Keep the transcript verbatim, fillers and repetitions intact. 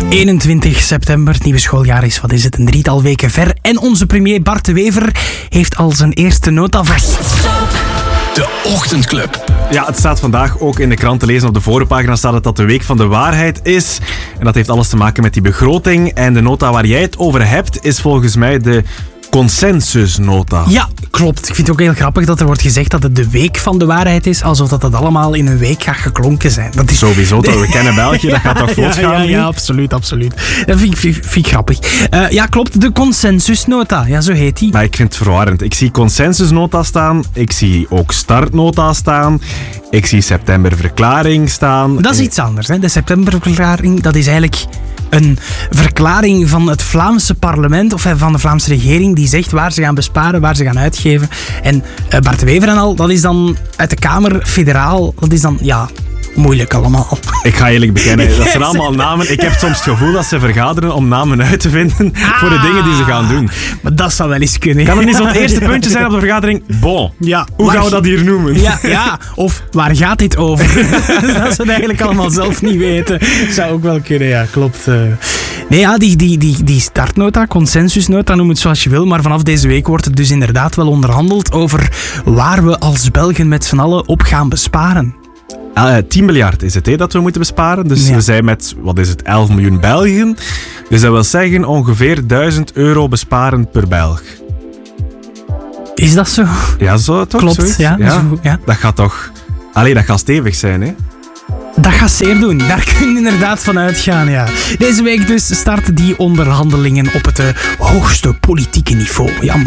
eenentwintig september, het nieuwe schooljaar is, wat is het, een drietal weken ver. En onze premier Bart de Wever heeft al zijn eerste nota vast. De Ochtendclub. Ja, het staat vandaag ook in de krant te lezen. Op de voorpagina staat het dat de week van de waarheid is. En dat heeft alles te maken met die begroting. En de nota waar jij het over hebt, is volgens mij de consensusnota. Ja, klopt. Ik vind het ook heel grappig dat er wordt gezegd dat het de week van de waarheid is, alsof dat, dat allemaal in een week gaat geklonken zijn. Dat is Sowieso, dat we kennen België, dat gaat toch vlot ja, gaan? Ja, ja, absoluut, absoluut. Dat vind ik, vind, vind ik grappig. Uh, ja, klopt, de consensusnota. Ja, zo heet die. Maar ik vind het verwarrend. Ik zie consensusnota staan, ik zie ook startnota staan, ik zie septemberverklaring staan. Dat is iets anders, hè. De septemberverklaring, dat is eigenlijk een verklaring van het Vlaamse parlement, of van de Vlaamse regering, die zegt waar ze gaan besparen, waar ze gaan uitgeven. En uh, Bart de Wever en al, dat is dan uit de Kamer federaal, dat is dan, ja, moeilijk allemaal. Ik ga eerlijk bekennen, dat zijn allemaal namen. Ik heb soms het gevoel dat ze vergaderen om namen uit te vinden ah, voor de dingen die ze gaan doen. Maar dat zou wel eens kunnen. Kan het niet zo het eerste puntje zijn op de vergadering? Bon, ja, hoe gaan we dat hier noemen? Ja, ja, of waar gaat dit over? Dat ze het eigenlijk allemaal zelf niet weten. Zou ook wel kunnen, ja, klopt. Nee, ja, die, die, die, die startnota, consensusnota, noem het zoals je wil, maar vanaf deze week wordt het dus inderdaad wel onderhandeld over waar we als Belgen met z'n allen op gaan besparen. Uh, tien miljard is het, hè, dat we moeten besparen. Dus ja. We zijn met, wat is het, elf miljoen Belgen. Dus dat wil zeggen ongeveer duizend euro besparen per Belg. Is dat zo? Ja, zo toch? Klopt, zoiets? ja, ja. Zo, ja. Dat gaat toch... Allee, dat gaat stevig zijn, hè? Dat gaat zeer doen. Daar kun je inderdaad van uitgaan, ja. Deze week dus starten die onderhandelingen op het uh, hoogste politieke niveau. Ja,